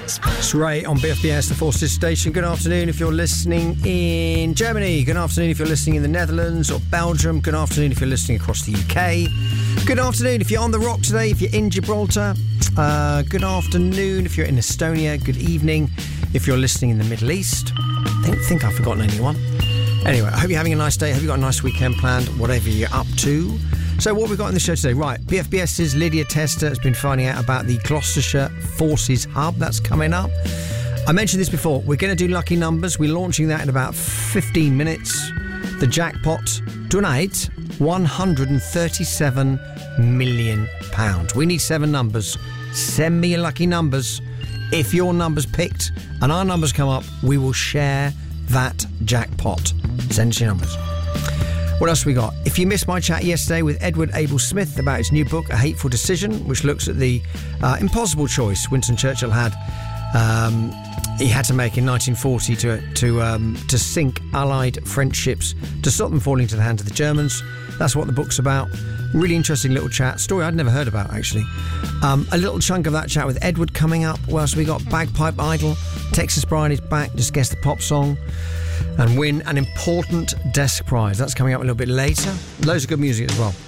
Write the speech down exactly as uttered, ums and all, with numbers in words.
It's Ray on B F B S, the Forces Station. Good afternoon if you're listening in Germany. Good afternoon if you're listening in the Netherlands or Belgium. Good afternoon if you're listening across the U K. Good afternoon if you're on the rock today, if you're in Gibraltar. Uh, good afternoon if you're in Estonia. Good evening if you're listening in the Middle East. I don't think I've forgotten anyone. Anyway, I hope you're having a nice day. I hope you've got a nice weekend planned, whatever you're up to. So what we've got in the show today, right, BFBS's Lydia Tester has been finding out about the Gloucestershire Forces Hub. That's coming up. I mentioned this before. We're going to do lucky numbers. We're launching that in about fifteen minutes. The jackpot tonight, one hundred thirty-seven million pounds. We need seven numbers. Send me your lucky numbers. If your number's picked and our numbers come up, we will share that jackpot. Send us your numbers. What else have we got? If you missed my chat yesterday with Edward Abel Smith about his new book, A Hateful Decision, which looks at the uh, impossible choice Winston Churchill had, um, he had to make in nineteen forty to to um, to sink Allied French ships to stop them falling to the hands of the Germans. That's what the book's about. Really interesting little chat. Story I'd never heard about, actually. Um, a little chunk of that chat with Edward coming up. What else have we got? Bagpipe Idol. Texas Bride is back. Just guess the pop song. And win an important desk prize. That's coming up a little bit later. Loads of good music as well.